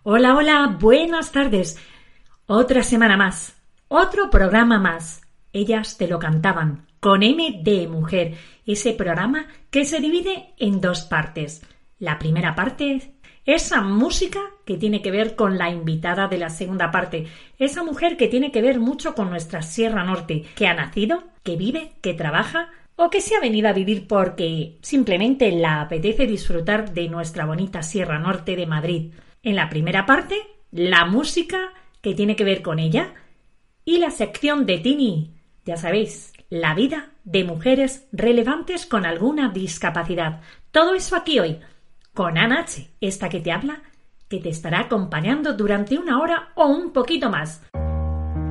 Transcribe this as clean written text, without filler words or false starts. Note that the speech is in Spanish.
Hola, hola, buenas tardes. Otra semana más, otro programa más. Ellas te lo cantaban, con M de mujer, ese programa que se divide en dos partes. La primera parte, esa música que tiene que ver con la invitada de la segunda parte, esa mujer que tiene que ver mucho con nuestra Sierra Norte, que ha nacido, que vive, que trabaja o que se ha venido a vivir porque simplemente la apetece disfrutar de nuestra bonita Sierra Norte de Madrid. En la primera parte, la música que tiene que ver con ella y la sección de Tini, ya sabéis, la vida de mujeres relevantes con alguna discapacidad. Todo eso aquí hoy, con Ana H., esta que te habla, que te estará acompañando durante una hora o un poquito más.